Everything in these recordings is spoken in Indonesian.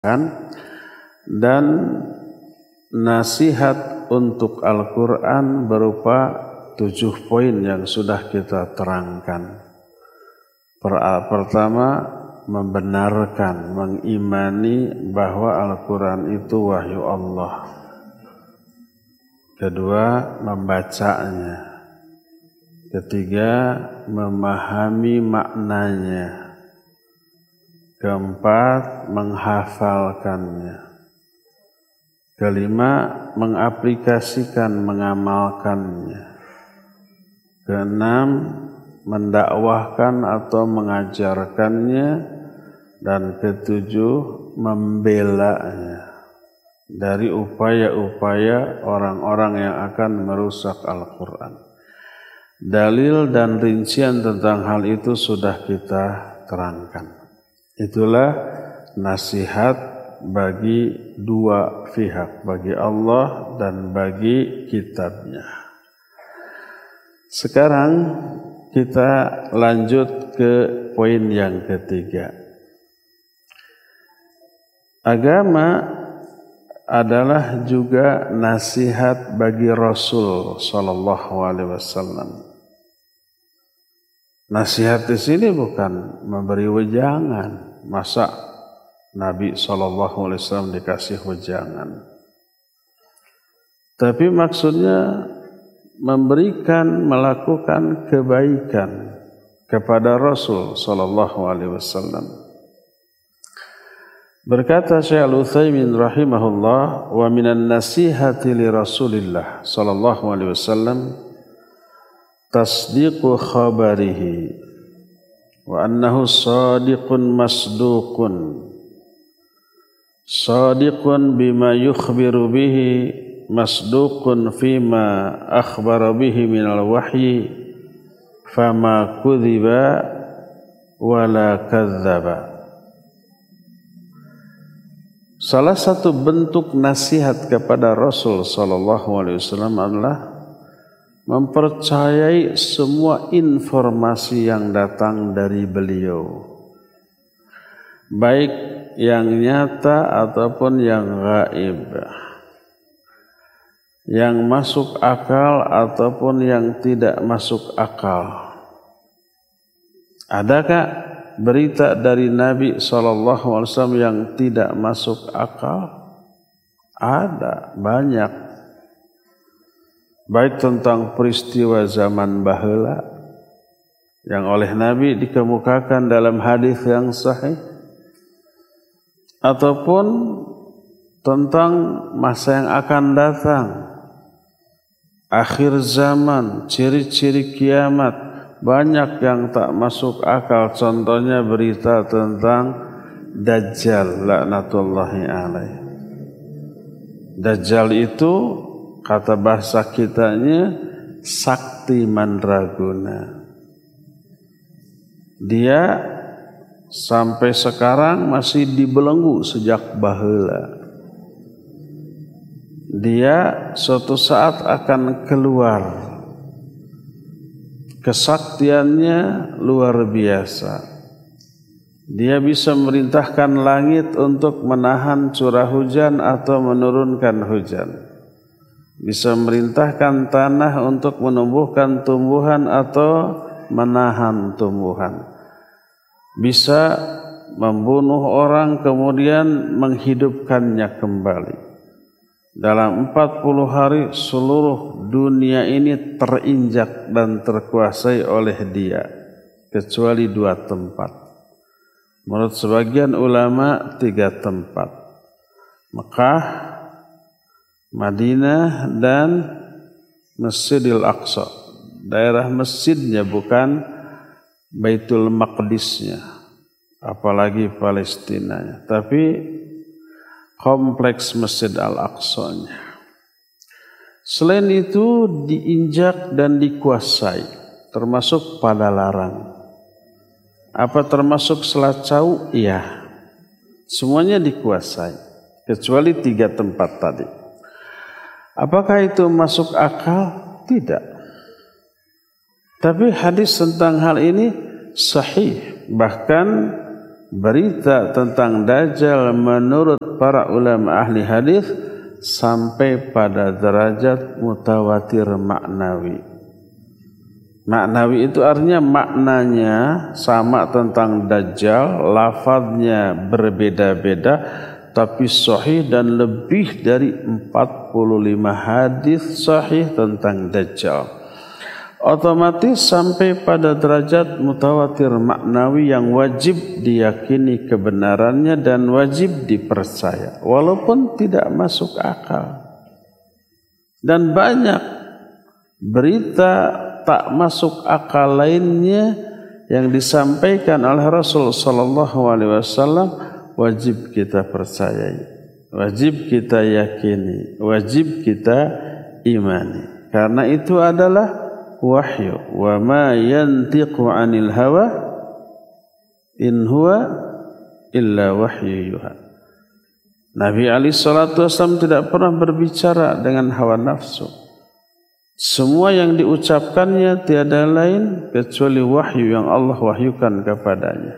dan nasihat untuk Al-Quran berupa 7 poin yang sudah kita terangkan. Pertama, membenarkan, mengimani bahwa Al-Quran itu wahyu Allah. Kedua, membacanya. Ketiga, memahami maknanya. Keempat, menghafalkannya. Kelima, mengaplikasikan, mengamalkannya. Keenam, mendakwahkan atau mengajarkannya. Dan ketujuh, membelanya dari upaya-upaya orang-orang yang akan merusak Al-Quran. Dalil dan rincian tentang hal itu sudah kita terangkan. Itulah nasihat bagi dua pihak, bagi Allah dan bagi kitabnya. Sekarang kita lanjut ke poin yang ketiga. Agama adalah juga nasihat bagi Rasul sallallahu alaihi wasallam. Nasihat di sini bukan memberi wejangan. Masa Nabi SAW dikasih wejangan? Tapi maksudnya memberikan, melakukan kebaikan kepada Rasul SAW. Berkata Syekh Al-Utsaimin rahimahullah, wa minan nasihati li Rasulillah SAW tasdiqu khabarihi wa annahu sadiqun masduqun sadiqun bima yukhbiru bihi masduqun fima akhbara bihi minal wahyi fama kudhiba wala kadzdzaba. Salah satu bentuk nasihat kepada Rasul sallallahu alaihi wasallam adalah mempercayai semua informasi yang datang dari beliau, baik yang nyata ataupun yang gaib, yang masuk akal ataupun yang tidak masuk akal. Adakah berita dari Nabi SAW yang tidak masuk akal? Ada, banyak. Baik tentang peristiwa zaman baheula yang oleh Nabi dikemukakan dalam hadis yang sahih, ataupun tentang masa yang akan datang, akhir zaman, ciri-ciri kiamat, banyak yang tak masuk akal. Contohnya berita tentang Dajjal laknatullahi alaih. Dajjal itu kata bahasa kitanya sakti mandraguna. Dia sampai sekarang masih dibelenggu sejak baheula. Dia suatu saat akan keluar. Kesaktiannya luar biasa. Dia bisa merintahkan langit untuk menahan curah hujan atau menurunkan hujan. Bisa merintahkan tanah untuk menumbuhkan tumbuhan atau menahan tumbuhan. Bisa membunuh orang kemudian menghidupkannya kembali. Dalam 40 hari seluruh dunia ini terinjak dan terkuasai oleh dia, kecuali 2 tempat. Menurut sebagian ulama 3 tempat. Mekah, Madinah dan Masjidil Aqsa. Daerah masjidnya bukan Baitul Maqdisnya, apalagi Palestinanya, tapi kompleks Masjid Al-Aqsanya. Selain itu diinjak dan dikuasai, termasuk pada larang. Apa termasuk selacau? Iya. Semuanya dikuasai, kecuali 3 tempat tadi. Apakah itu masuk akal? Tidak. Tapi hadis tentang hal ini sahih. Bahkan berita tentang Dajjal menurut para ulama ahli hadis sampai pada derajat mutawatir maknawi. Maknawi itu artinya maknanya sama tentang Dajjal, lafadznya berbeda-beda, tapi sahih dan lebih dari 45 hadis sahih tentang Dajjal. Otomatis sampai pada derajat mutawatir maknawi yang wajib diyakini kebenarannya dan wajib dipercaya, walaupun tidak masuk akal. Dan banyak berita tak masuk akal lainnya yang disampaikan oleh Rasul sallallahu alaihi wasallam wajib kita percayai, wajib kita yakini, wajib kita imani. Karena itu adalah wahyu. Wa ma yantiqu 'anil hawa in huwa illa wahyu yuha. Nabi alaihi salatu wasallam tidak pernah berbicara dengan hawa nafsu. Semua yang diucapkannya tiada lain kecuali wahyu yang Allah wahyukan kepadanya.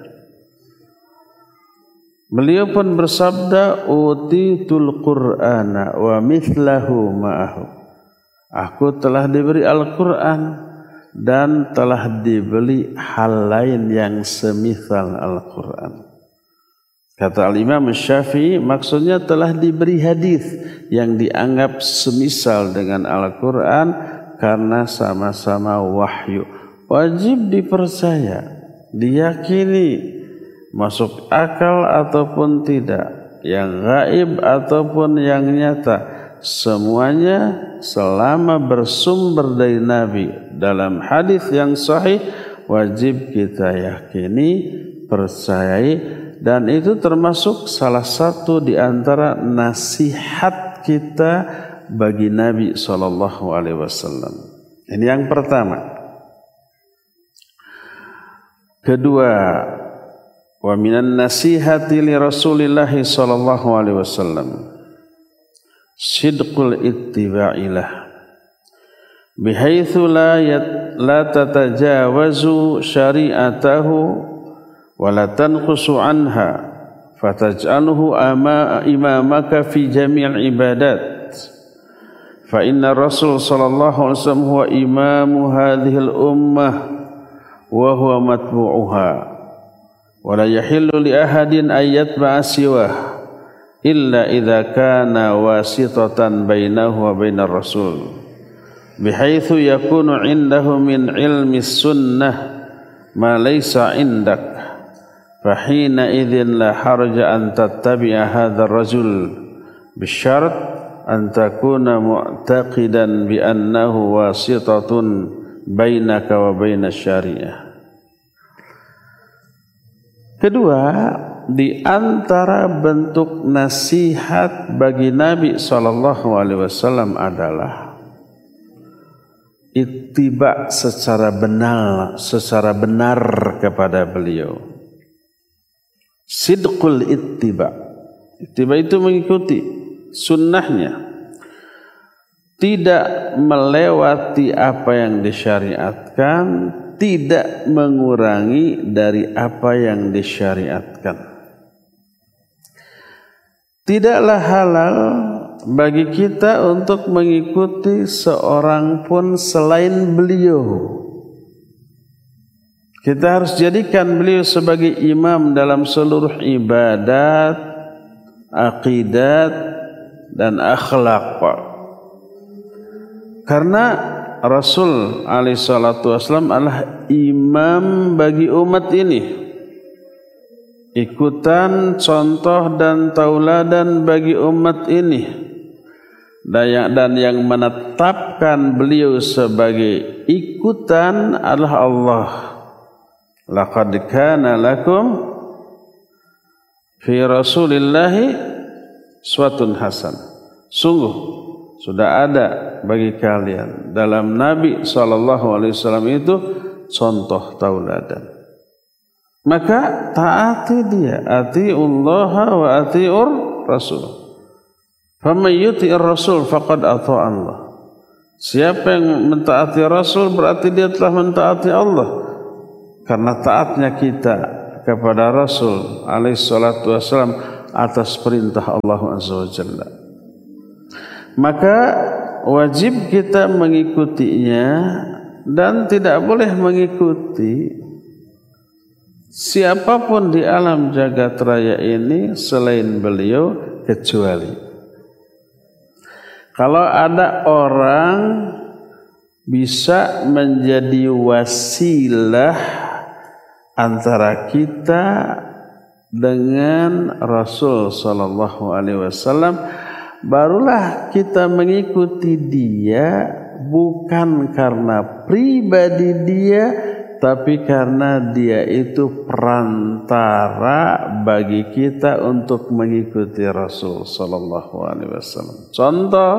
Beliau pun bersabda, utitul qur'ana wa mithlahu ma'ahu. Aku telah diberi Al-Quran dan telah diberi hal lain yang semisal Al-Quran. Kata Al-Imam Syafi'i, maksudnya telah diberi hadis yang dianggap semisal dengan Al-Quran karena sama-sama wahyu. Wajib dipercaya, diyakini, masuk akal ataupun tidak, yang gaib ataupun yang nyata. Semuanya selama bersumber dari Nabi dalam hadis yang sahih wajib kita yakini, percayai, dan itu termasuk salah satu di antara nasihat kita bagi Nabi SAW. Ini yang pertama. Kedua, wa minan nasihati li Rasulillah SAW sidqul ittiba'ilah bihaitsu la tatajawazu syari'atahu wa la tanqusu anha fataj'alhu imamaka fi jami'il ibadat fa inna Rasul sallallahu alaihi wasallam huwa imamu hadhil ummah wa huwa matbu'uha wa la yahillu li ahadin ayyatba'a siwah illa idza kana wasitatan bainahu wa bainar rasul bihaitsu yakunu indahu min ilmi sunnah ma laysa indak fahina idzin la harja an tattabi'a hadzal rajul bisyarat an takuna mu'taqidan bi annahu wasitatun bainaka wa bainasy syariah. Kedua, di antara bentuk nasihat bagi Nabi SAW adalah ittiba secara benar kepada beliau. Sidqul ittiba. Ittiba itu mengikuti sunnahnya. Tidak melewati apa yang disyariatkan, tidak mengurangi dari apa yang disyariatkan. Tidaklah halal bagi kita untuk mengikuti seorang pun selain beliau. Kita harus jadikan beliau sebagai imam dalam seluruh ibadat, aqidat, dan akhlak. Karena Rasul SAW adalah imam bagi umat ini. Ikutan, contoh dan tauladan bagi umat ini. Dan yang menetapkan beliau sebagai ikutan adalah Allah. Laqad kana lakum fi Rasulillahi uswatun hasan. Sungguh sudah ada bagi kalian dalam Nabi SAW itu contoh tauladan. Maka taati dia, atiullaha wa atiur rasul. Faman yuti'ir rasul faqad ata'a Allah. Siapa yang mentaati Rasul berarti dia telah mentaati Allah. Karena taatnya kita kepada Rasul alaihi salatu wasallam atas perintah Allah azza wa jalla. Maka wajib kita mengikutinya dan tidak boleh mengikuti siapapun di alam jagat raya ini selain beliau, kecuali kalau ada orang bisa menjadi wasilah antara kita dengan Rasul sallallahu alaihi wasallam, barulah kita mengikuti dia, bukan karena pribadi dia, tapi karena dia itu perantara bagi kita untuk mengikuti Rasul sallallahu alaihi wasallam. Contoh,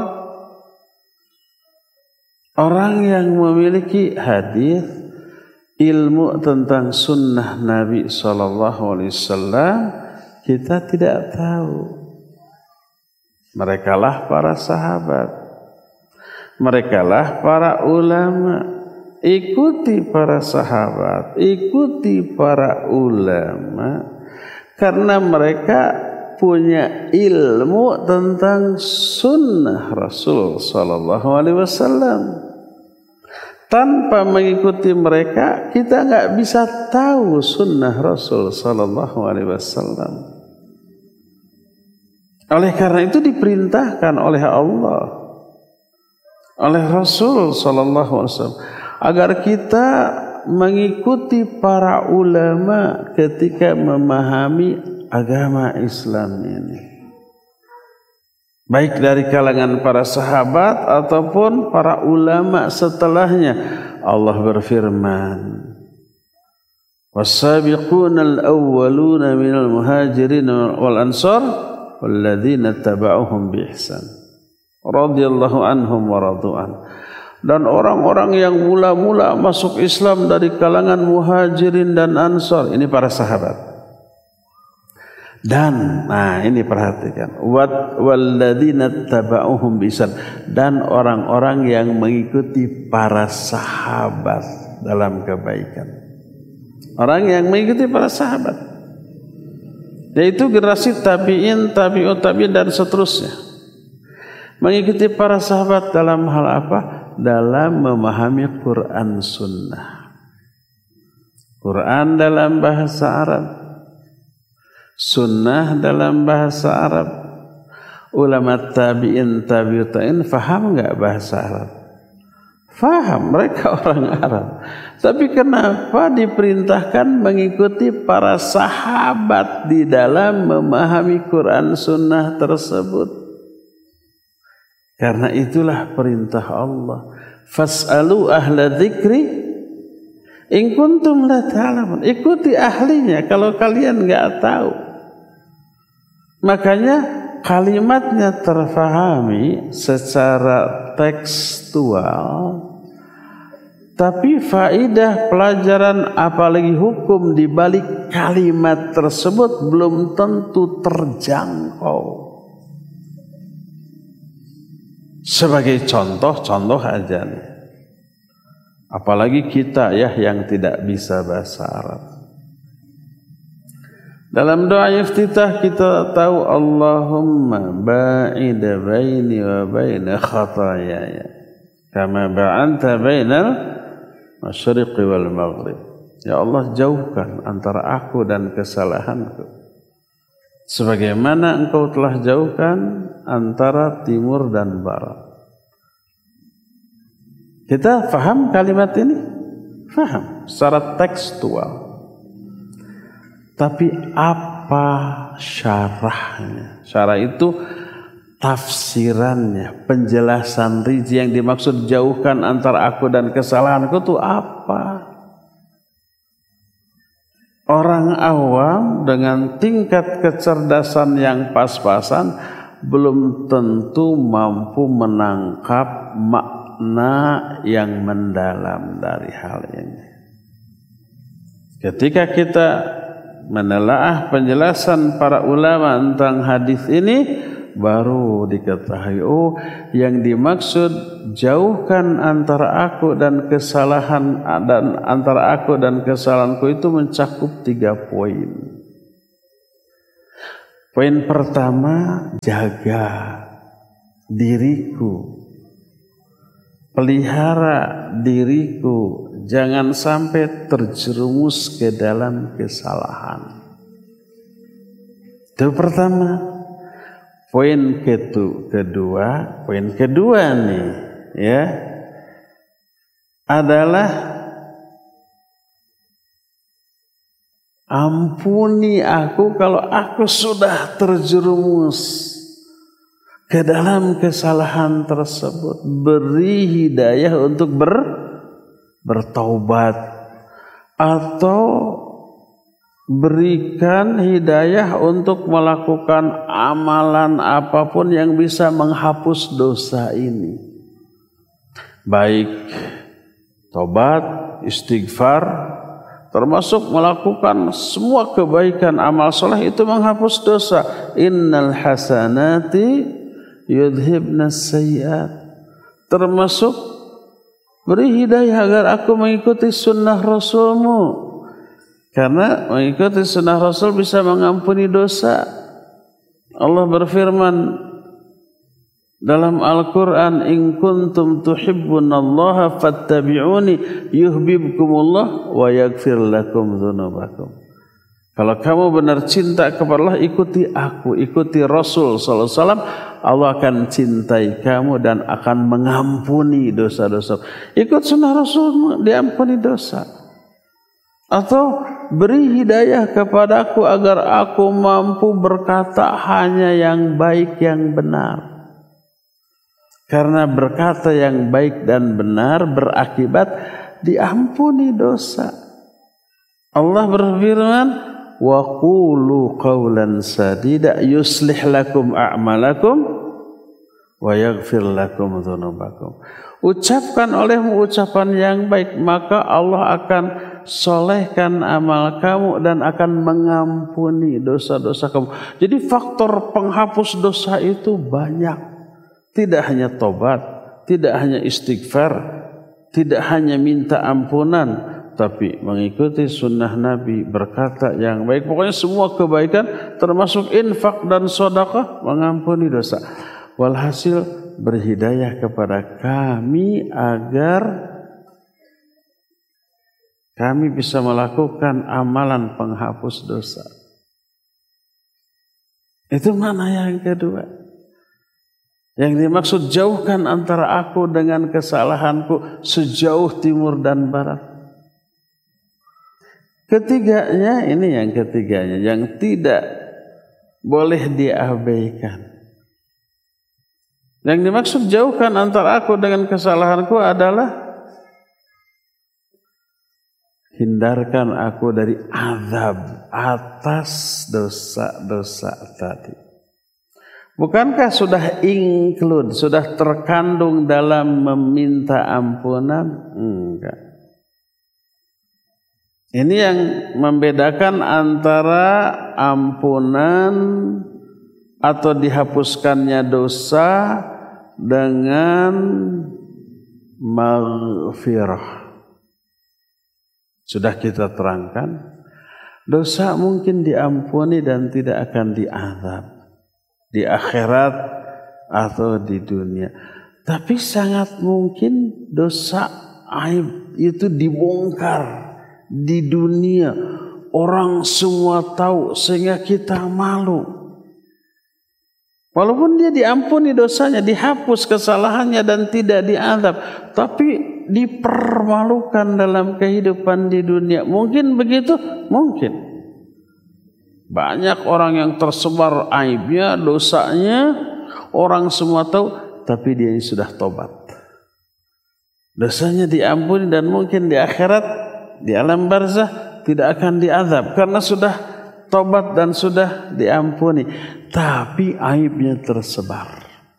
orang yang memiliki hadis, ilmu tentang sunnah Nabi sallallahu alaihi wasallam, kita tidak tahu. Merekalah para sahabat, merekalah para ulama. Ikuti para sahabat, ikuti para ulama, karena mereka punya ilmu tentang sunnah Rasul sallallahu alaihi wasallam. Tanpa mengikuti mereka, kita nggak bisa tahu sunnah Rasul sallallahu alaihi wasallam. Oleh karena itu diperintahkan oleh Allah, oleh Rasul sallallahu alaihi wasallam, agar kita mengikuti para ulama ketika memahami agama Islam ini, baik dari kalangan para sahabat ataupun para ulama setelahnya. Allah berfirman, was-sabiqunal awwaluna minal muhajirin wal ansar walladzina tabauhum bi ihsan radhiyallahu anhum wa radu'an. Dan orang-orang yang mula-mula masuk Islam dari kalangan muhajirin dan ansar, ini para sahabat. Dan, nah ini perhatikan, walladzina tabauhum bi ihsan, dan orang-orang yang mengikuti para sahabat dalam kebaikan. Orang yang mengikuti para sahabat, yaitu generasi tabi'in, tabi'ut tabi'in dan seterusnya. Mengikuti para sahabat dalam hal apa? Dalam memahami Quran Sunnah. Quran dalam bahasa Arab, Sunnah dalam bahasa Arab. Ulama tabi'in, tabi'ut tabi'in faham enggak bahasa Arab? Faham, mereka orang Arab. Tapi kenapa diperintahkan mengikuti para sahabat di dalam memahami Quran Sunnah tersebut? Karena itulah perintah Allah. Fas'alu ahla dzikri in kuntum la ta'lamun. Ikuti ahlinya kalau kalian enggak tahu. Makanya kalimatnya terfahami secara tekstual, tapi faidah pelajaran apalagi hukum di balik kalimat tersebut belum tentu terjangkau. Sebagai contoh aja nih, apalagi kita ya yang tidak bisa bahasa Arab. Dalam doa iftitah kita tahu, Allahumma ba'id baini wa baina khataayaya kama ba'anta bainal masyriqi wal maghrib. Ya Allah, jauhkan antara aku dan kesalahanku sebagaimana Engkau telah jauhkan antara timur dan barat. Kita faham kalimat ini? Faham secara tekstual. Tapi apa syarahnya? Syarah itu tafsirannya, penjelasan rinci yang dimaksud jauhkan antara aku dan kesalahanku itu apa? Orang awam dengan tingkat kecerdasan yang pas-pasan belum tentu mampu menangkap makna yang mendalam dari hal ini. Ketika kita menelaah penjelasan para ulama tentang hadis ini, baru diketahui, oh yang dimaksud jauhkan antara aku dan kesalahan, dan antara aku dan kesalahanku itu mencakup 3 poin. Poin pertama, jaga diriku, pelihara diriku, jangan sampai terjerumus ke dalam kesalahan. Itu pertama. Poin kedua nih ya adalah ampuni aku kalau aku sudah terjerumus ke dalam kesalahan tersebut. Beri hidayah untuk bertaubat, atau berikan hidayah untuk melakukan amalan apapun yang bisa menghapus dosa ini. Baik tobat, istighfar, termasuk melakukan semua kebaikan, amal soleh itu menghapus dosa. Innal hasanati yudhibnas sayyi'at. Termasuk beri hidayah agar aku mengikuti sunnah Rasulmu. Karena mengikuti sunnah Rasul bisa mengampuni dosa. Allah berfirman dalam Al-Quran, in kuntum tuhibbunallaha fattabi'uni yuhibbukumullah wa yaghfir lakum dzunubakum. Kalau kamu benar cinta kepada Allah, ikuti aku, ikuti Rasul sallallahu alaihi wasallam, Allah akan cintai kamu dan akan mengampuni dosa-dosa. Ikut sunnah Rasul, diampuni dosa. Atau beri hidayah kepadaku agar aku mampu berkata hanya yang baik, yang benar. Karena berkata yang baik dan benar berakibat diampuni dosa. Allah berfirman, wa qulu qawlan sadida yuslih lakum a'malakum wa yaghfir lakum dzunubakum. Ucapkan olehmu ucapan yang baik, maka Allah akan solehkan amal kamu dan akan mengampuni dosa-dosa kamu. Jadi faktor penghapus dosa itu banyak. Tidak hanya tobat, tidak hanya istighfar, tidak hanya minta ampunan, tapi mengikuti sunnah Nabi, berkata yang baik. Pokoknya semua kebaikan termasuk infak dan sedekah mengampuni dosa. Walhasil berhidayah kepada kami agar kami bisa melakukan amalan penghapus dosa. Itu makna yang kedua. Yang dimaksud jauhkan antara aku dengan kesalahanku sejauh timur dan barat. Ketiganya, ini yang ketiganya, yang tidak boleh diabaikan. Yang dimaksud jauhkan antara aku dengan kesalahanku adalah hindarkan aku dari azab atas dosa-dosa tadi. Bukankah sudah include, sudah terkandung dalam meminta ampunan? Enggak. Ini yang membedakan antara ampunan atau dihapuskannya dosa dengan maghfirah. Sudah kita terangkan, dosa mungkin diampuni dan tidak akan diazab di akhirat atau di dunia. Tapi sangat mungkin dosa aib itu dibongkar di dunia. Orang semua tahu sehingga kita malu. Walaupun dia diampuni dosanya, dihapus kesalahannya dan tidak diazab, tapi dipermalukan dalam kehidupan di dunia. Mungkin begitu? Mungkin. Banyak orang yang tersebar aibnya, dosanya, orang semua tahu, tapi dia sudah tobat. Dosanya diampuni dan mungkin di akhirat, di alam barzah tidak akan diazab karena sudah tobat dan sudah diampuni. Tapi aibnya tersebar.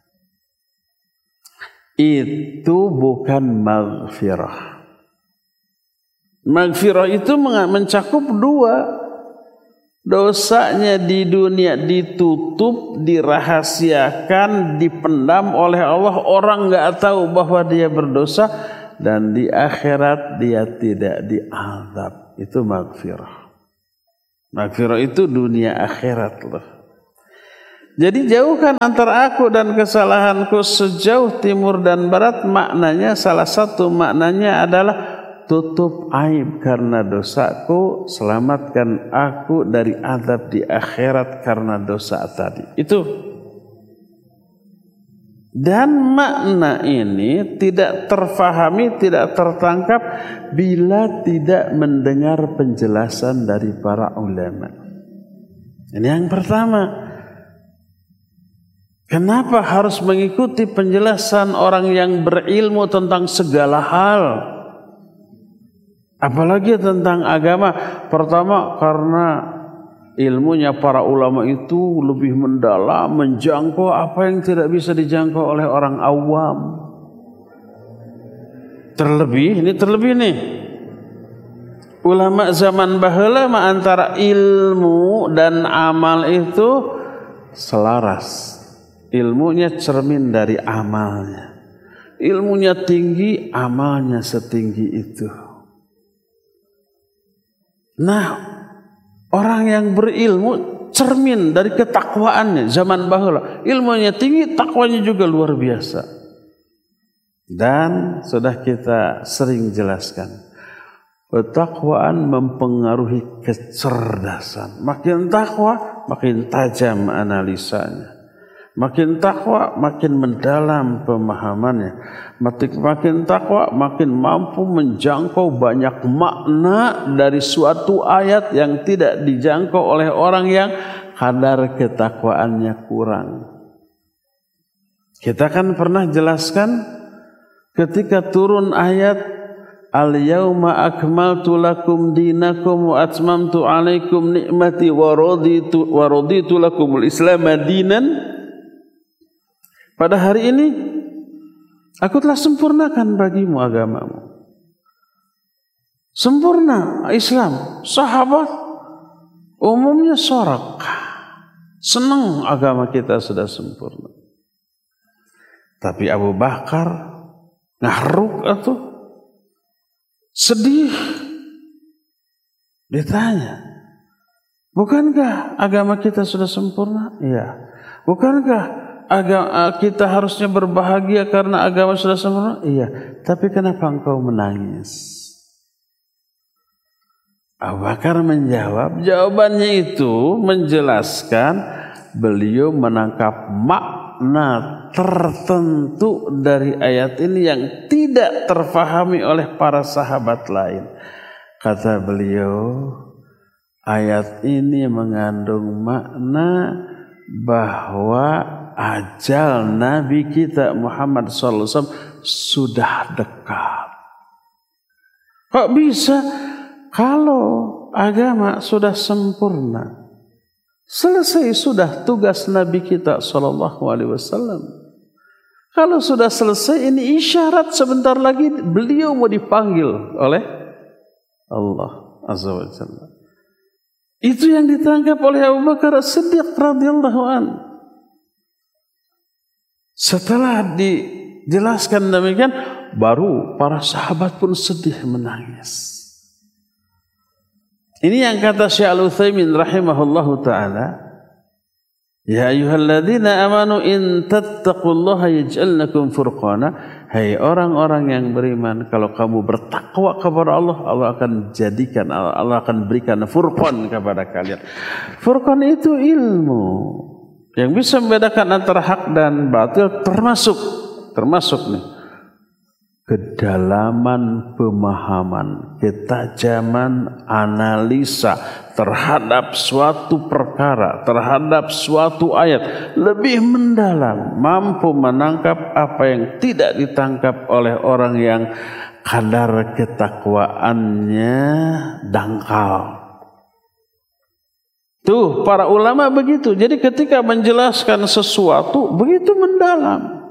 Itu bukan maghfirah. Maghfirah itu mencakup dua. Dosanya di dunia ditutup, dirahasiakan, dipendam oleh Allah. Orang nggak tahu bahwa dia berdosa, dan di akhirat dia tidak diazab. Itu maghfirah. Maghfirah itu dunia akhirat loh. Jadi jauhkan antara aku dan kesalahanku sejauh timur dan barat. Maknanya, salah satu maknanya adalah tutup aib karena dosaku, selamatkan aku dari azab di akhirat karena dosa tadi. Itu. Dan makna ini tidak terfahami, tidak tertangkap bila tidak mendengar penjelasan dari para ulama. Ini yang pertama. Kenapa harus mengikuti penjelasan orang yang berilmu tentang segala hal? Apalagi tentang agama. Pertama, karena ilmunya para ulama itu lebih mendalam, menjangkau apa yang tidak bisa dijangkau oleh orang awam. Terlebih nih. Ulama zaman baheula antara ilmu dan amal itu selaras. Ilmunya cermin dari amalnya. Ilmunya tinggi, amalnya setinggi itu. Nah, orang yang berilmu cermin dari ketakwaannya zaman baheula. Ilmunya tinggi, takwanya juga luar biasa. Dan sudah kita sering jelaskan, ketakwaan mempengaruhi kecerdasan. Makin takwa, makin tajam analisanya. Makin takwa, makin mendalam pemahamannya. Makin takwa, makin mampu menjangkau banyak makna dari suatu ayat yang tidak dijangkau oleh orang yang kadar ketakwaannya kurang. Kita kan pernah jelaskan ketika turun ayat Al-yawma akmaltu lakum dinakum wa atmamtu alaikum ni'mati wa raditu lakumul Islam dinan. Pada hari ini aku telah sempurnakan bagimu agamamu. Sempurna Islam. Sahabat umumnya sorak, senang agama kita sudah sempurna. Tapi Abu Bakar ngahruk atau sedih. Ditanya, bukankah agama kita sudah sempurna? Iya. Bukankah kita harusnya berbahagia karena agama sudah sempurna? Iya. Tapi kenapa engkau menangis? Abu Bakar menjawab, jawabannya itu menjelaskan beliau menangkap makna tertentu dari ayat ini yang tidak terfahami oleh para sahabat lain. Kata beliau, ayat ini mengandung makna bahwa ajal Nabi kita Muhammad SAW sudah dekat. Kok bisa? Kalau agama sudah sempurna, selesai sudah tugas Nabi kita SAW. Kalau sudah selesai, ini isyarat sebentar lagi beliau mau dipanggil oleh Allah Azza wa Jalla. Itu yang ditangkap oleh Abu Bakar As-Siddiq radhiyallahu anhu. Setelah dijelaskan demikian, baru para sahabat pun sedih menangis. Ini yang kata Syekh Al-Utsaimin rahimahullahu taala, ya ayyuhalladzina amanu in tattaqullaha yaj'al lakum furqana. Hai orang-orang yang beriman, kalau kamu bertakwa kepada Allah, Allah akan jadikan, Allah akan berikan furqan kepada kalian. Furqan itu ilmu yang bisa membedakan antara hak dan batil, termasuk nih kedalaman pemahaman, ketajaman analisa terhadap suatu perkara, terhadap suatu ayat lebih mendalam, mampu menangkap apa yang tidak ditangkap oleh orang yang kadar ketakwaannya dangkal. Tuh, para ulama begitu. Jadi ketika menjelaskan sesuatu begitu mendalam.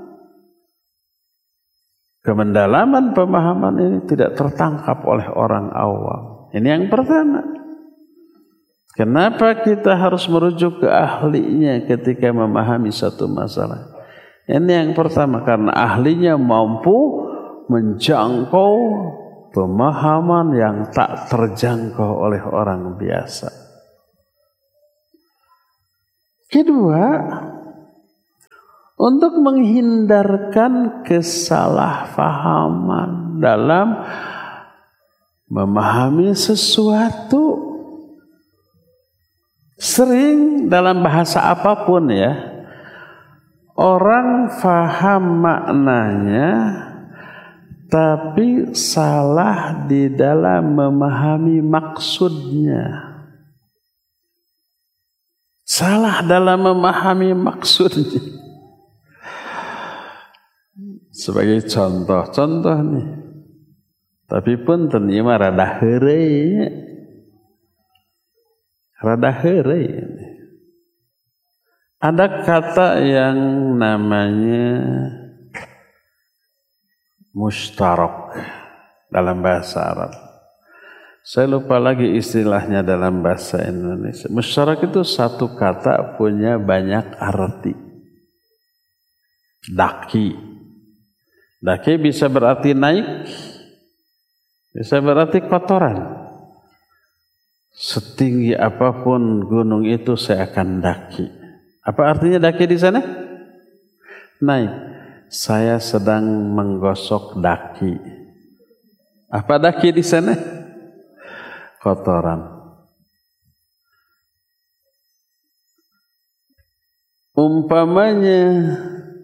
Kemendalaman pemahaman ini tidak tertangkap oleh orang awam. Ini yang pertama. Kenapa kita harus merujuk ke ahlinya ketika memahami satu masalah? Ini yang pertama, karena ahlinya mampu menjangkau pemahaman yang tak terjangkau oleh orang biasa. Kedua, untuk menghindarkan kesalahpahaman dalam memahami sesuatu. Sering dalam bahasa apapun ya, orang faham maknanya tapi salah di dalam memahami maksudnya. Salah dalam memahami maksudnya. Sebagai contoh nih. Tapi pun ternyata rada heureuy. Ada kata yang namanya mustarak dalam bahasa Arab. Saya lupa lagi istilahnya dalam bahasa Indonesia. Mustarak itu satu kata punya banyak arti. Daki bisa berarti naik, bisa berarti kotoran. Setinggi apapun gunung itu saya akan daki. Apa artinya daki di sana? Naik. Saya sedang menggosok daki. Apa daki di sana? Kotoran. Umpamanya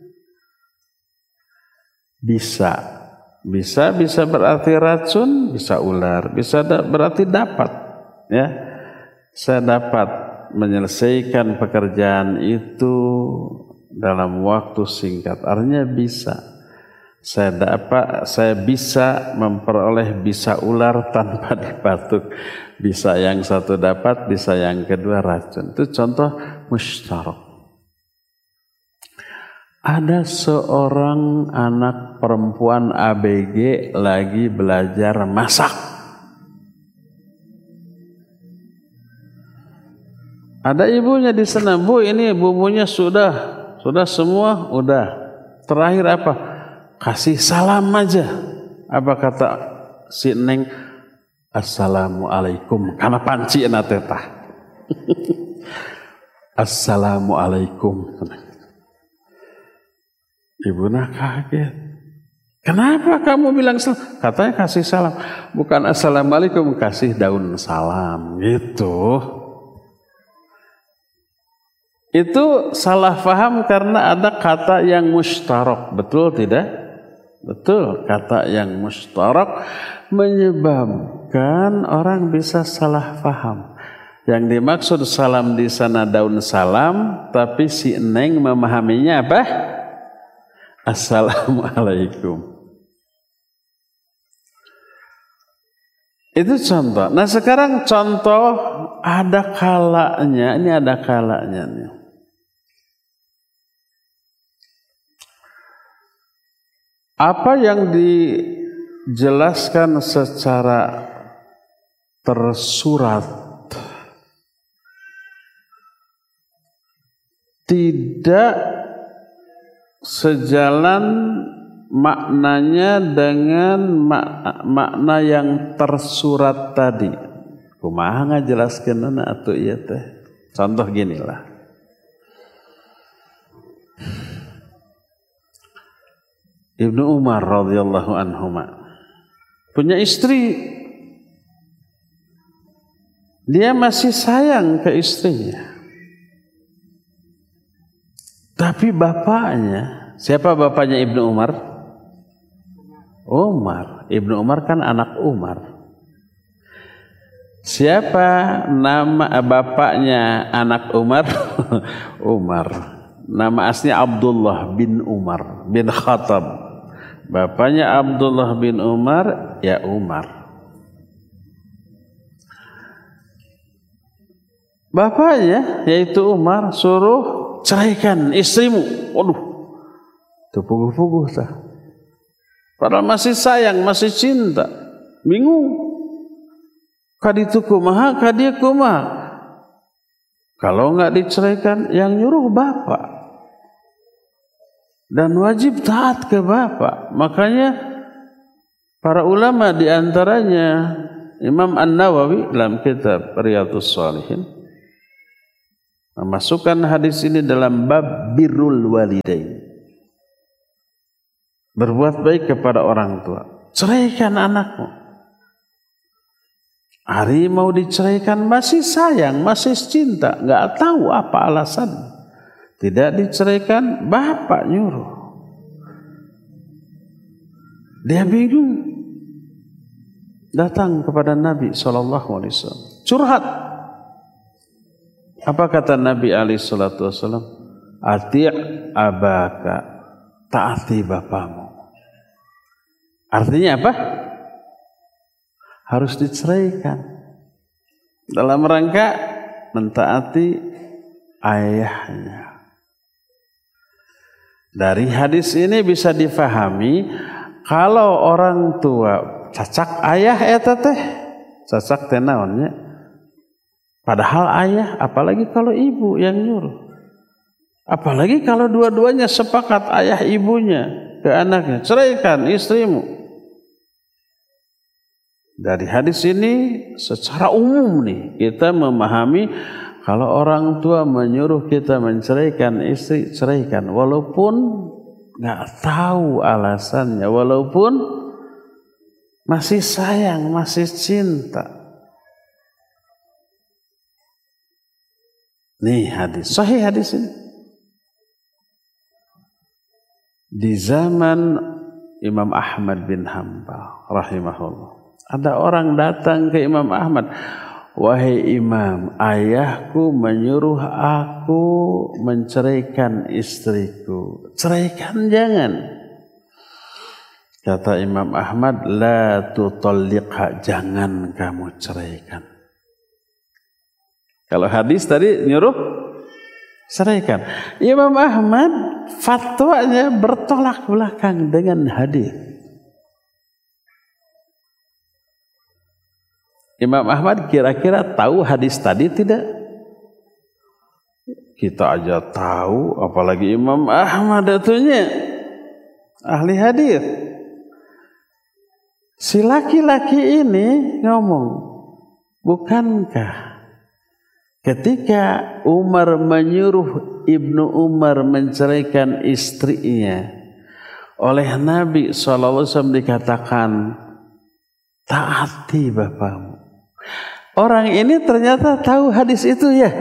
bisa berarti racun, bisa ular, bisa berarti dapat. Ya, saya dapat menyelesaikan pekerjaan itu dalam waktu singkat. Artinya bisa. Saya bisa memperoleh bisa ular tanpa dipatuk. Bisa yang satu dapat, bisa yang kedua racun. Itu contoh mustarak. Ada seorang anak perempuan ABG lagi belajar masak. Ada ibunya di sana, Bu, ini bumbunya sudah semua, udah. Terakhir apa? Kasih salam aja. Apa kata si Neng? Assalamualaikum. Karena panci na tetah. Assalamualaikum. Ibunya kaget. Kenapa kamu bilang salam? Katanya kasih salam. Bukan assalamualaikum, kasih daun salam. Gitu. Itu salah paham karena ada kata yang mustarak. Betul tidak? Betul. Kata yang mustarak menyebabkan orang bisa salah paham. Yang dimaksud salam di sana daun salam, tapi si Neng memahaminya apa? Assalamualaikum. Itu contoh. Nah sekarang contoh ada kalanya. Ini ada kalanya nih. Apa yang dijelaskan secara tersurat tidak sejalan maknanya dengan makna yang tersurat tadi. Kumaha ngajelaskeunna atuh ieu teh. Contoh ginilah. Ibnu Umar radhiyallahu anhuma punya istri. Dia masih sayang ke istrinya. Tapi bapaknya, siapa bapaknya Ibnu Umar? Umar. Ibnu Umar kan anak Umar. Siapa nama bapaknya anak Umar? Umar. Nama aslinya Abdullah bin Umar bin Khattab. Bapaknya Abdullah bin Umar, ya Umar. Bapaknya yaitu Umar suruh ceraikan istrimu. Waduh, itu puguh-puguh tah. Padahal masih sayang, masih cinta. Bingung. Kaditu kumaha, kadieu kumaha. Kalau nggak diceraikan, yang nyuruh bapak. Dan wajib taat ke bapak. Makanya para ulama diantaranya Imam An-Nawawi dalam kitab Riyadhus Shalihin memasukkan hadis ini dalam bab birrul walidain. Berbuat baik kepada orang tua. Ceraikan anakmu. Hari mau diceraikan masih sayang, masih cinta, nggak tahu apa alasan. Tidak diceraikan, bapak nyuruh. Dia bingung. Datang kepada Nabi SAW. Curhat. Apa kata Nabi SAW? Ati' abaka. Taati bapamu. Artinya apa? Harus diceraikan. Dalam rangka mentaati ayahnya. Dari hadis ini bisa difahami kalau orang tua cacak ayah eta teh, cacak teh naonnya. Padahal ayah, apalagi kalau ibu yang nyuruh. Apalagi kalau dua-duanya sepakat ayah ibunya ke anaknya, ceraikan istrimu. Dari hadis ini secara umum nih kita memahami kalau orang tua menyuruh kita menceraikan istri, ceraikan walaupun nggak tahu alasannya, walaupun masih sayang, masih cinta. Nih hadis, sahih hadis ini. Di zaman Imam Ahmad bin Hanbal rahimahullah. Ada orang datang ke Imam Ahmad. Wahai Imam, ayahku menyuruh aku menceraikan istriku. Ceraikan jangan. Kata Imam Ahmad, la tutalliqha, jangan kamu ceraikan. Kalau hadis tadi nyuruh ceraikan. Imam Ahmad fatwanya bertolak belakang dengan hadis. Imam Ahmad kira-kira tahu hadis tadi tidak? Kita aja tahu, apalagi Imam Ahmad itunya ahli hadis. Si laki-laki ini ngomong, bukankah ketika Umar menyuruh Ibnu Umar menceraikan istrinya, oleh Nabi SAW dikatakan, taati bapakmu. Orang ini ternyata tahu hadis itu ya.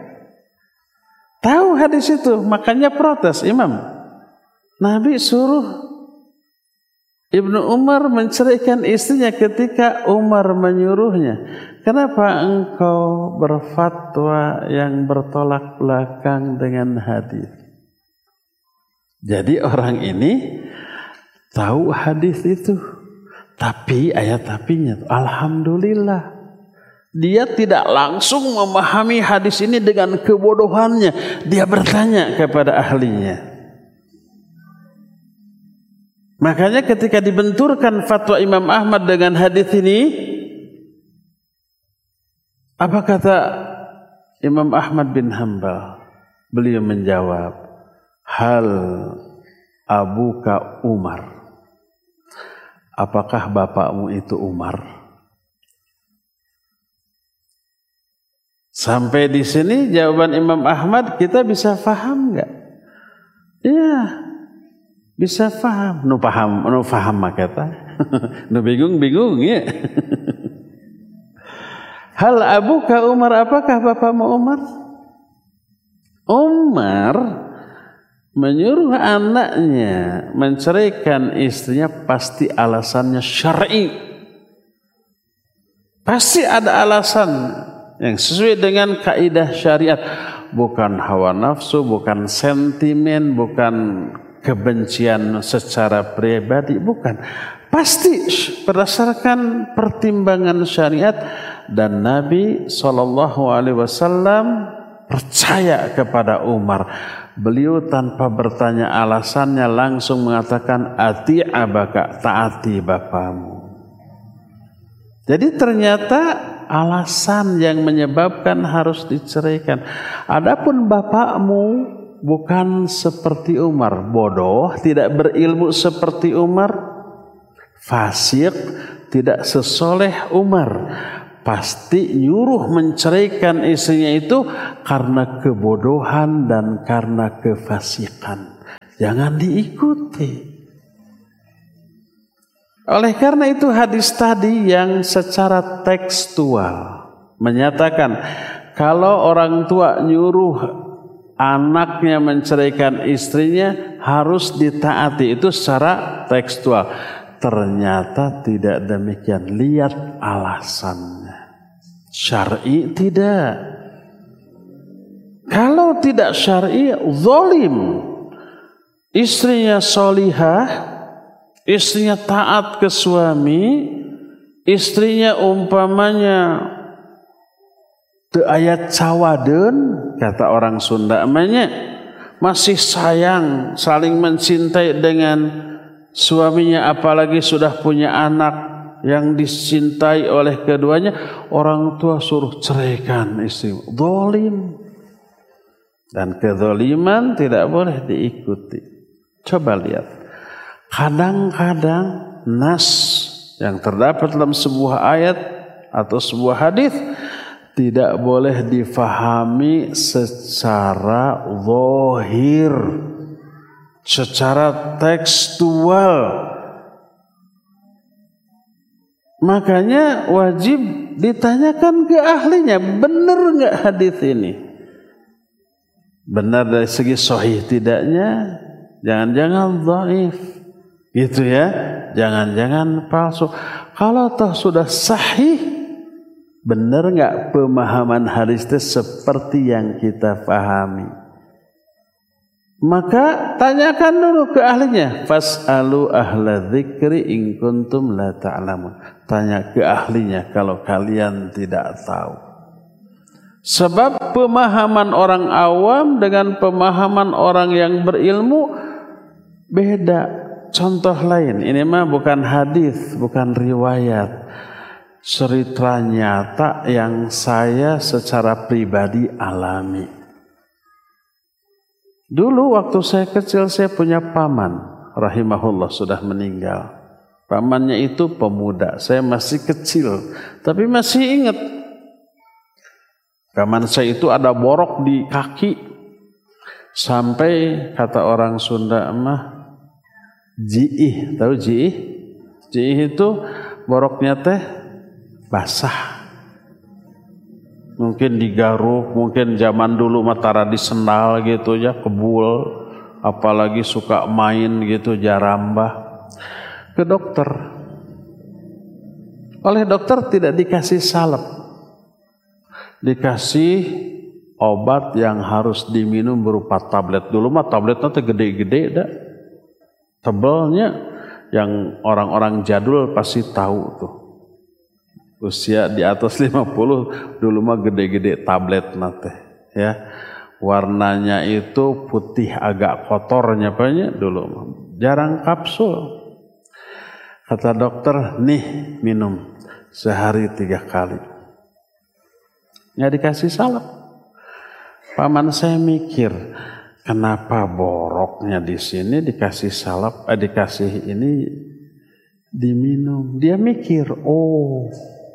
Tahu hadis itu, makanya protes Imam. Nabi suruh Ibnu Umar menceraikan istrinya ketika Umar menyuruhnya. Kenapa engkau berfatwa yang bertolak belakang dengan hadis? Jadi orang ini tahu hadis itu. Tapi ayat tapinya, alhamdulillah. Dia tidak langsung memahami hadis ini dengan kebodohannya. Dia bertanya kepada ahlinya. Makanya ketika dibenturkan fatwa Imam Ahmad dengan hadis ini, apa kata Imam Ahmad bin Hanbal? Beliau menjawab, hal abuka Umar. Apakah bapakmu itu Umar? Sampai di sini jawaban Imam Ahmad kita bisa faham nggak? Iya, bisa faham. Nu faham makata. Nu bingung ya. Hal abuka Umar, apakah bapakmu Umar? Umar menyuruh anaknya menceraikan istrinya pasti alasannya syar'i. Pasti ada alasan yang sesuai dengan kaidah syariat, bukan hawa nafsu, bukan sentimen, bukan kebencian secara pribadi, bukan. Pasti berdasarkan pertimbangan syariat, dan Nabi SAW percaya kepada Umar. Beliau tanpa bertanya alasannya langsung mengatakan ati abaka, taati bapamu. Jadi ternyata alasan yang menyebabkan harus diceraikan. Adapun bapakmu bukan seperti Umar, bodoh, tidak berilmu seperti Umar, fasik, tidak sesoleh Umar, pasti nyuruh menceraikan istrinya itu karena kebodohan dan karena kefasikan. Jangan diikuti. Oleh karena itu hadis tadi yang secara tekstual menyatakan kalau orang tua nyuruh anaknya menceraikan istrinya harus ditaati, itu secara tekstual. Ternyata tidak demikian. Lihat alasannya. Syar'i tidak. Kalau tidak syar'i, zalim. Istrinya solihah, istrinya taat ke suami, istrinya umpamanya teu aya cawadeun, kata orang Sunda namanya, masih sayang, saling mencintai dengan suaminya, apalagi sudah punya anak yang dicintai oleh keduanya, orang tua suruh ceraikan istri. Zalim. Dan kezaliman tidak boleh diikuti. Coba lihat. Kadang-kadang nas yang terdapat dalam sebuah ayat atau sebuah hadis tidak boleh difahami secara zahir, secara tekstual. Makanya wajib ditanyakan ke ahlinya, benar nggak hadis ini? Benar dari segi sahih tidaknya? Jangan-jangan dhaif. Gitu ya, jangan-jangan palsu. Kalau toh sudah sahih, benar nggak pemahaman hadis itu seperti yang kita pahami? Maka tanyakan dulu ke ahlinya. Fas'alu ahla dzikri in kuntum la ta'lamun. Tanya ke ahlinya kalau kalian tidak tahu. Sebab pemahaman orang awam dengan pemahaman orang yang berilmu beda. Contoh lain, ini mah bukan hadis, bukan riwayat, cerita nyata yang saya secara pribadi alami. Dulu waktu saya kecil saya punya paman, rahimahullah, sudah meninggal. Pamannya itu pemuda, saya masih kecil, tapi masih ingat. Paman saya itu ada borok di kaki, sampai kata orang Sunda mah jiih, tahu jiih? Jiih itu boroknya teh basah. Mungkin digaruk, mungkin zaman dulu matara di sendal gitu ya, kebul, apalagi suka main gitu jarambah. Ke dokter. Oleh dokter tidak dikasih salep. Dikasih obat yang harus diminum berupa tablet. Dulu mah tabletnya teh gede-gede dah. Tebalnya yang orang-orang jadul pasti tahu tuh. Usia di atas 50 dulu mah gede-gede tablet nate ya. Warnanya itu putih agak kotornya banyak dulu. Jarang kapsul. Kata dokter, nih minum sehari 3 kali. Nggak dikasih salep. Paman saya mikir, kenapa boroknya di sini dikasih salep, dikasih ini diminum. Dia mikir, oh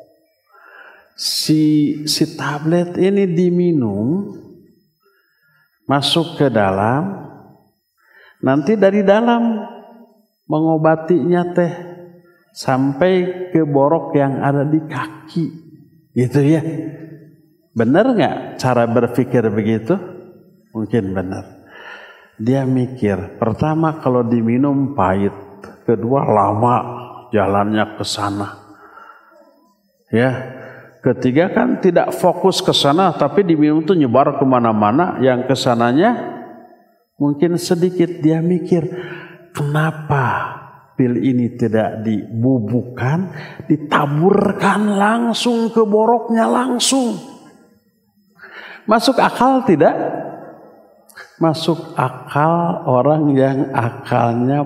si tablet ini diminum, masuk ke dalam, nanti dari dalam mengobatinya teh sampai ke borok yang ada di kaki, gitu ya. Benar nggak cara berpikir begitu? Mungkin benar. Dia mikir, pertama kalau diminum pahit, kedua lama jalannya ke sana, ya. Ketiga kan tidak fokus ke sana, tapi diminum tuh nyebar kemana-mana, yang kesananya mungkin sedikit. Dia mikir, kenapa pil ini tidak dibubukkan, ditaburkan langsung ke boroknya langsung? Masuk akal tidak? Masuk akal orang yang akalnya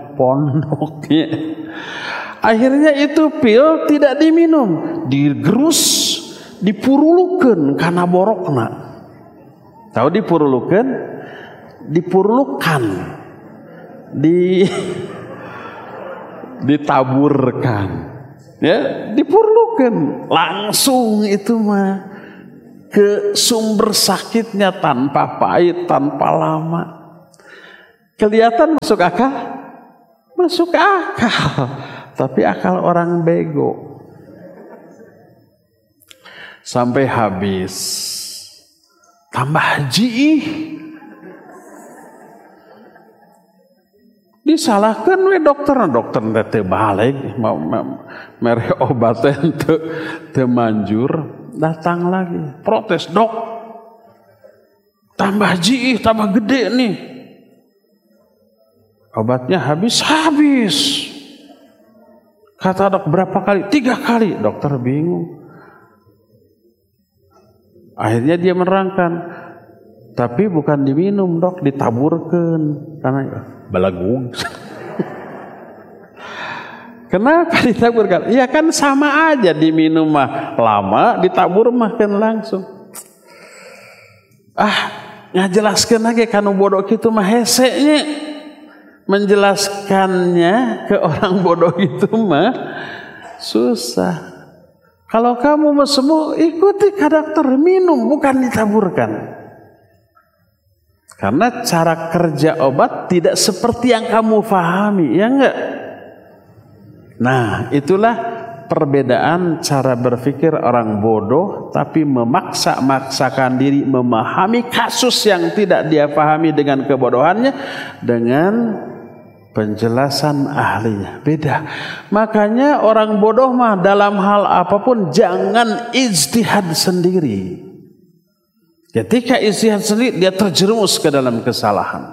pondoknya. Akhirnya itu pil tidak diminum, digerus, dipurulukeun kana borokna. Tahu dipurulukeun? Dipurulukan. Ditaburkan. Ya, dipurulukeun. Langsung itu mah ke sumber sakitnya tanpa pahit, tanpa lama. Kelihatan masuk akal? Masuk akal. Tapi akal orang bego. Sampai habis. Tambah jiih. Disalahkan we dokter teh balik mau mere obat teu manjur. Datang lagi, protes, dok, tambah jiih, tambah gede nih. Obatnya habis. Kata dok, berapa kali? 3 kali. Dokter bingung. Akhirnya dia menerangkan, tapi bukan diminum dok, ditaburkan. Karena balagung. Kenapa ditaburkan? Ya kan sama aja, diminum mah lama, ditabur mah kan langsung. Ngajelaskeun lagi kanu bodoh kitu mah hese nya. Menjelaskannya ke orang bodoh itu mah susah. Kalau kamu mau sembuh, ikuti ke dokter, minum, bukan ditaburkan. Karena cara kerja obat tidak seperti yang kamu pahami, ya enggak? Nah, itulah perbedaan cara berpikir orang bodoh tapi memaksa-maksakan diri memahami kasus yang tidak dia pahami dengan kebodohannya dengan penjelasan ahlinya. Beda. Makanya orang bodoh mah dalam hal apapun jangan ijtihad sendiri. Ketika ijtihad sendiri dia terjerumus ke dalam kesalahan.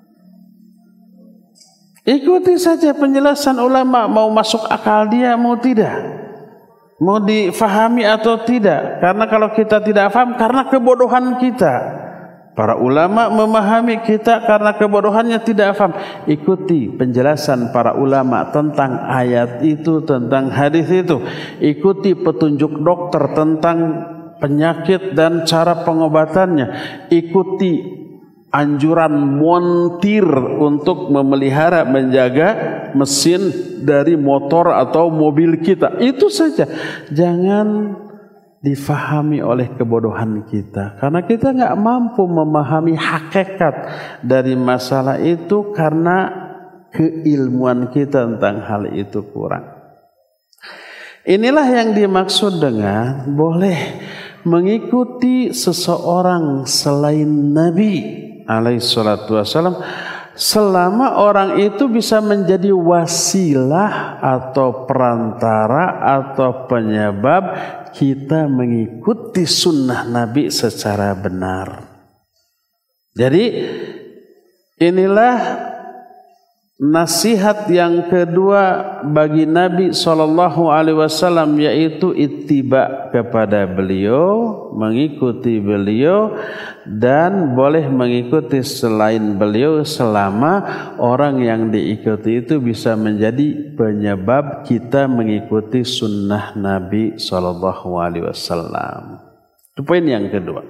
Ikuti saja penjelasan ulama, mau masuk akal dia mau tidak, mau difahami atau tidak. Karena kalau kita tidak paham karena kebodohan kita, para ulama memahami kita karena kebodohannya tidak paham. Ikuti penjelasan para ulama tentang ayat itu, tentang hadis itu. Ikuti petunjuk dokter tentang penyakit dan cara pengobatannya. Ikuti anjuran montir untuk memelihara, menjaga mesin dari motor atau mobil kita. Itu saja. Jangan difahami oleh kebodohan kita. Karena kita nggak mampu memahami hakikat dari masalah itu karena keilmuan kita tentang hal itu kurang. Inilah yang dimaksud dengan boleh mengikuti seseorang selain Nabi alaihi salatu wassalam selama orang itu bisa menjadi wasilah atau perantara atau penyebab kita mengikuti sunnah Nabi secara benar. Jadi inilah nasihat yang kedua bagi Nabi SAW, yaitu ittiba kepada beliau, mengikuti beliau, dan boleh mengikuti selain beliau selama orang yang diikuti itu bisa menjadi penyebab kita mengikuti sunnah Nabi SAW. Itu poin yang kedua.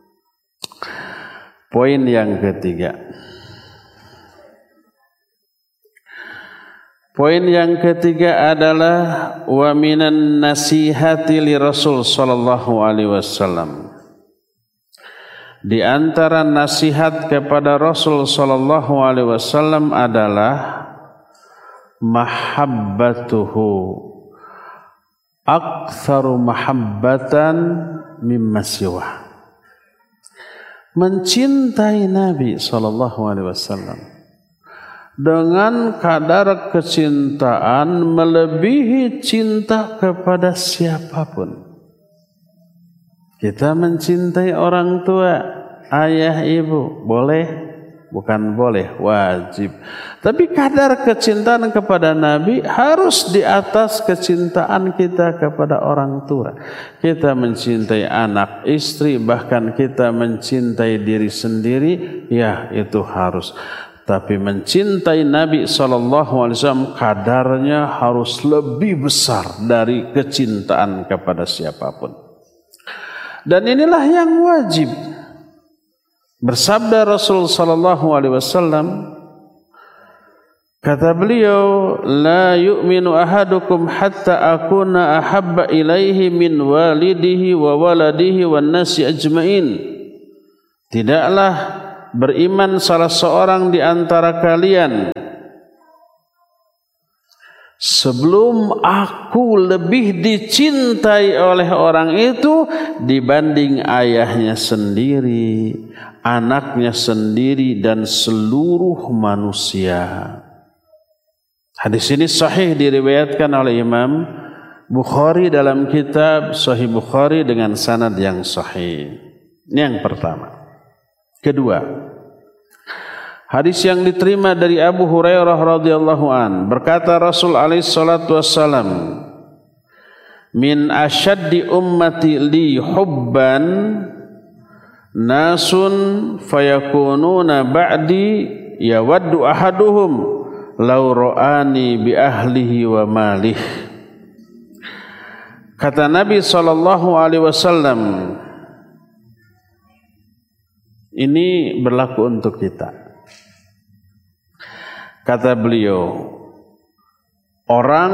Poin yang ketiga. Poin yang ketiga adalah wa minan nasihati li Rasul sallallahu alaihi wasallam. Di antara nasihat kepada Rasul sallallahu alaihi wasallam adalah mahabbatuhu aktsaru mahabbatan mimma siwa. Mencintai Nabi sallallahu alaihi wasallam dengan kadar kecintaan melebihi cinta kepada siapapun. Kita mencintai orang tua, ayah, ibu, boleh? Bukan boleh, wajib. Tapi kadar kecintaan kepada Nabi harus di atas kecintaan kita kepada orang tua. Kita mencintai anak, istri, bahkan kita mencintai diri sendiri, ya itu harus. Tapi mencintai Nabi SAW kadarnya harus lebih besar dari kecintaan kepada siapapun. Dan inilah yang wajib. Bersabda Rasul sallallahu alaihi wasallam, kata beliau, la yu'minu ahadukum hatta akuna ahabba ilaihi min walidihi wa waladihi wan nasi ajmain. Tidaklah beriman salah seorang di antara kalian sebelum aku lebih dicintai oleh orang itu dibanding ayahnya sendiri, anaknya sendiri, dan seluruh manusia. Hadis ini sahih diriwayatkan oleh Imam Bukhari dalam kitab Sahih Bukhari dengan sanad yang sahih. Ini yang pertama. Kedua, hadis yang diterima dari Abu Hurairah radhiyallahu an, berkata Rasul alaihi salatu wassalam, min asyaddi ummati li hubban nasun fayakununa ba'di yawaddu ahaduhum law ra'ani bi ahlihi wa malih. Kata Nabi sallallahu alaihi wasallam, ini berlaku untuk kita. Kata beliau, orang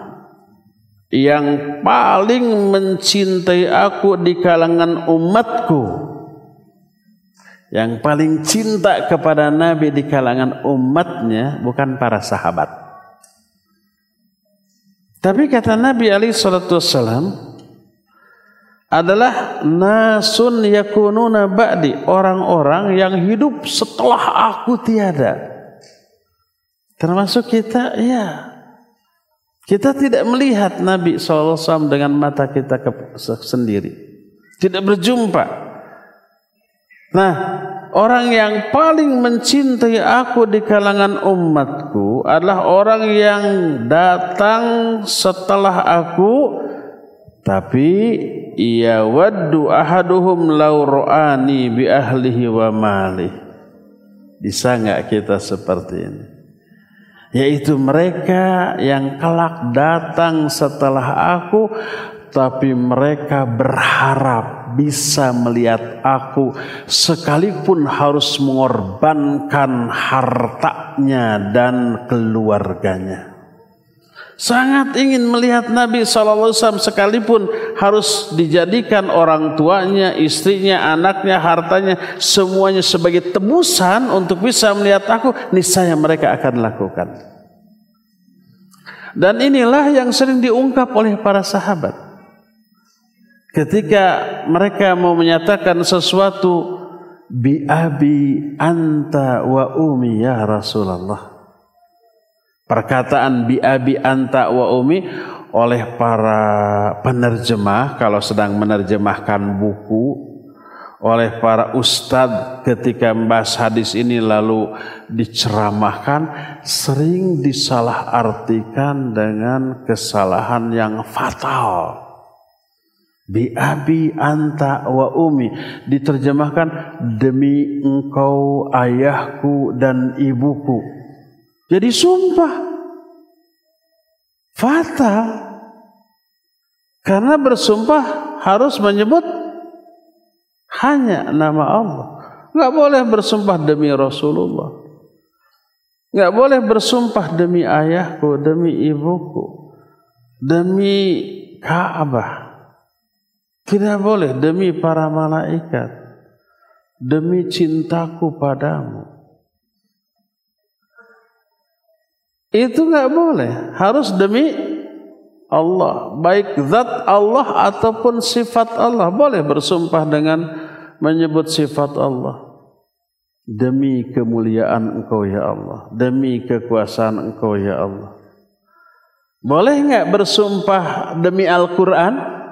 yang paling mencintai aku di kalangan umatku, yang paling cinta kepada Nabi di kalangan umatnya bukan para sahabat. Tapi kata Nabi alaihi salatu wassalam adalah nasun yakununa ba'di, orang-orang yang hidup setelah aku tiada. Termasuk kita, ya. Kita tidak melihat Nabi SAW dengan mata kita sendiri. Tidak berjumpa. Nah, orang yang paling mencintai aku di kalangan umatku adalah orang yang datang setelah aku, tapi ia waddu ahaduhum law ra'ani bi ahlihi wa malih. Bisa enggak kita seperti ini? Yaitu mereka yang kelak datang setelah aku, tapi mereka berharap bisa melihat aku sekalipun harus mengorbankan hartanya dan keluarganya. Sangat ingin melihat Nabi SAW sekalipun harus dijadikan orang tuanya, istrinya, anaknya, hartanya, semuanya sebagai tebusan untuk bisa melihat aku, niscaya mereka akan lakukan. Dan inilah yang sering diungkap oleh para sahabat. Ketika mereka mau menyatakan sesuatu, bi abi anta wa umi ya Rasulullah. Perkataan bi abi anta wa umi oleh para penerjemah kalau sedang menerjemahkan buku, oleh para ustadz ketika membahas hadis ini lalu diceramahkan, sering disalahartikan dengan kesalahan yang fatal. Bi abi anta wa umi diterjemahkan demi engkau ayahku dan ibuku. Jadi sumpah fatal, karena bersumpah harus menyebut hanya nama Allah. Enggak boleh bersumpah demi Rasulullah, enggak boleh bersumpah demi ayahku, demi ibuku, demi Ka'bah, tidak boleh demi para malaikat, demi cintaku padamu. Itu enggak boleh, harus demi Allah, baik zat Allah ataupun sifat Allah. Boleh bersumpah dengan menyebut sifat Allah. Demi kemuliaan engkau ya Allah, demi kekuasaan engkau ya Allah. Boleh enggak bersumpah demi Al-Quran?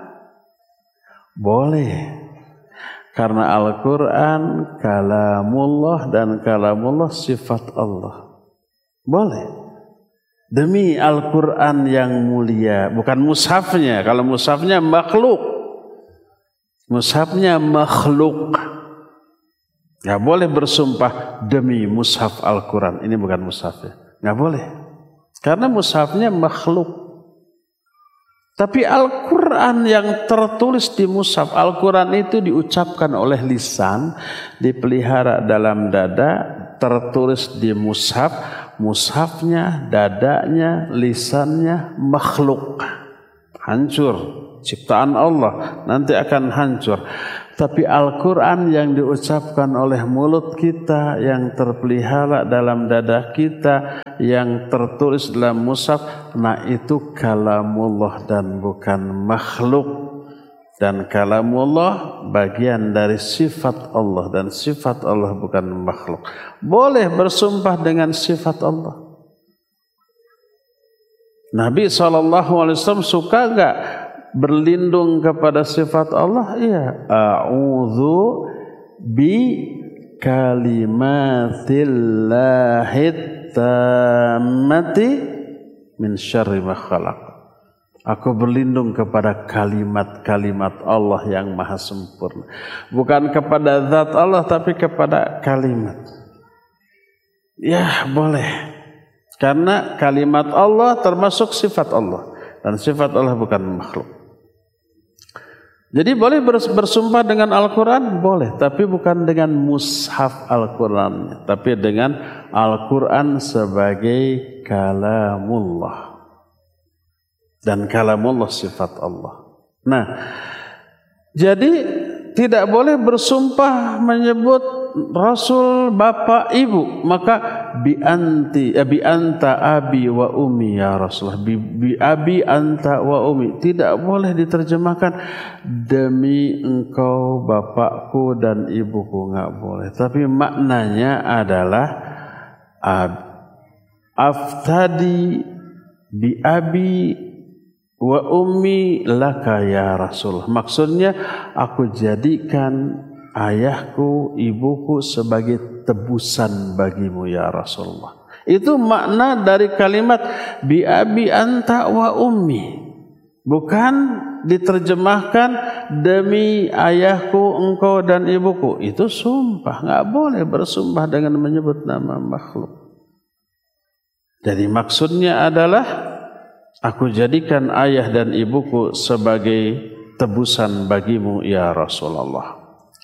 Boleh. Karena Al-Quran kalamullah dan kalamullah sifat Allah. Boleh. Demi Al-Quran yang mulia, bukan mushafnya. Kalau mushafnya makhluk, mushafnya makhluk, nggak boleh bersumpah demi mushaf Al-Quran. Ini bukan mushafnya, nggak boleh, karena mushafnya makhluk. Tapi Al-Quran yang tertulis di mushaf, Al-Quran itu diucapkan oleh lisan, dipelihara dalam dada, tertulis di mushaf, mushafnya, dadanya, lisannya makhluk, hancur, ciptaan Allah, nanti akan hancur. Tapi Al-Quran yang diucapkan oleh mulut kita, yang terpelihara dalam dada kita, yang tertulis dalam mushaf, nah itu kalamullah dan bukan makhluk. Dan kalamullah bagian dari sifat Allah, dan sifat Allah bukan makhluk. Boleh bersumpah dengan sifat Allah. Nabi SAW suka enggak berlindung kepada sifat Allah? Iya. A'udzu bi kalimatillahit tammati min syarri ma khalaq. Aku berlindung kepada kalimat-kalimat Allah yang maha sempurna. Bukan kepada zat Allah, tapi kepada kalimat. Ya, boleh. Karena kalimat Allah termasuk sifat Allah. Dan sifat Allah bukan makhluk. Jadi boleh bersumpah dengan Al-Quran? Boleh, tapi bukan dengan mushaf Al-Quran, tapi dengan Al-Quran sebagai kalamullah. Dan kalamullah sifat Allah. Nah, jadi tidak boleh bersumpah menyebut Rasul bapak ibu, maka bi anta abi wa ummi ya Rasulullah, bi abi anta wa ummi, tidak boleh diterjemahkan demi engkau bapakku dan ibuku, enggak boleh. Tapi maknanya adalah aftadi bi abi wa ummi laka ya Rasul. Maksudnya aku jadikan ayahku, ibuku sebagai tebusan bagimu ya Rasulullah. Itu makna dari kalimat bi abi anta wa ummi. Bukan diterjemahkan demi ayahku, engkau dan ibuku. Itu sumpah, enggak boleh bersumpah dengan menyebut nama makhluk. Jadi maksudnya adalah aku jadikan ayah dan ibuku sebagai tebusan bagimu ya Rasulullah.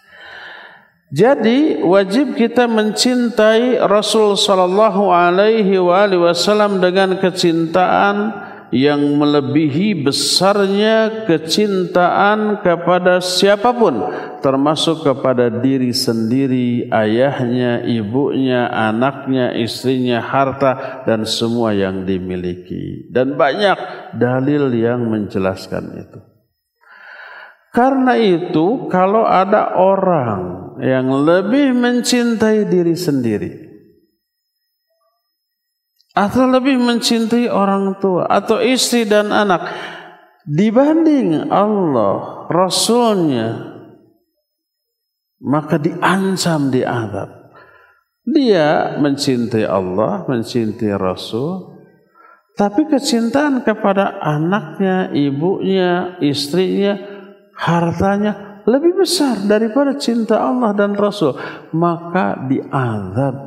Jadi wajib kita mencintai Rasul sallallahu alaihi wasallam dengan kecintaan yang melebihi besarnya kecintaan kepada siapapun, termasuk kepada diri sendiri, ayahnya, ibunya, anaknya, istrinya, harta dan semua yang dimiliki. Dan banyak dalil yang menjelaskan itu. Karena itu kalau ada orang yang lebih mencintai diri sendiri atau lebih mencintai orang tua atau istri dan anak dibanding Allah, Rasulnya, maka diancam, diazab. Dia mencintai Allah, mencintai Rasul, tapi kecintaan kepada anaknya, ibunya, istrinya, hartanya lebih besar daripada cinta Allah dan Rasul, maka diazab.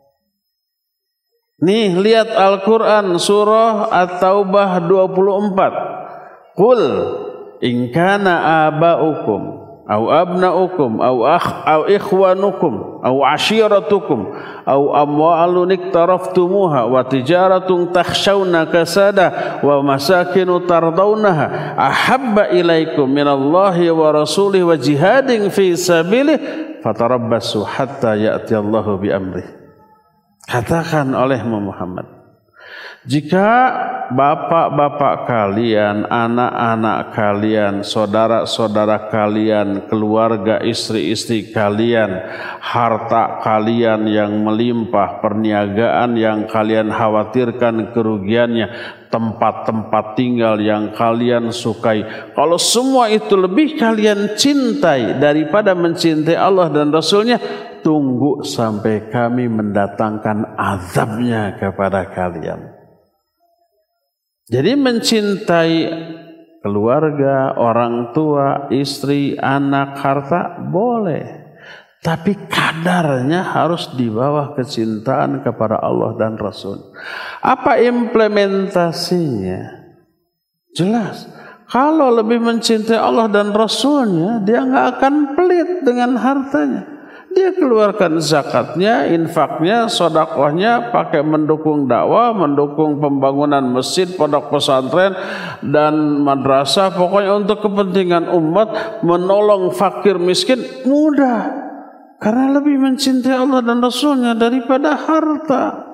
Nih, lihat Al-Quran surah At-Taubah 24. Qul in kana aba'ukum au abna'ukum au ikhwanukum au ashiratukum au amwalun iktaraftumuha wa tijaratun takhshawna kasada wa masakinu tardawnaha ahabba ilaikum minallahi wa rasulihi wa jihadin fi sabilihi fatarabbasu hatta ya'tiyallahu bi amrihi. Katakan oleh Muhammad, jika bapak-bapak kalian, anak-anak kalian, saudara-saudara kalian, keluarga, istri-istri kalian, harta kalian yang melimpah, perniagaan yang kalian khawatirkan kerugiannya, tempat-tempat tinggal yang kalian sukai, kalau semua itu lebih kalian cintai daripada mencintai Allah dan Rasulnya, tunggu sampai kami mendatangkan azabnya kepada kalian. Jadi mencintai keluarga, orang tua, istri, anak, harta boleh, tapi kadarnya harus di bawah kecintaan kepada Allah dan Rasul. Apa implementasinya? Jelas, Kalau lebih mencintai Allah dan Rasulnya, dia nggak akan pelit dengan hartanya. Dia keluarkan zakatnya, infaknya, sodakohnya, pakai mendukung dakwah, mendukung pembangunan masjid, pondok pesantren, dan madrasah. Pokoknya untuk kepentingan umat, menolong fakir miskin, mudah. Karena lebih mencintai Allah dan Rasulnya daripada harta.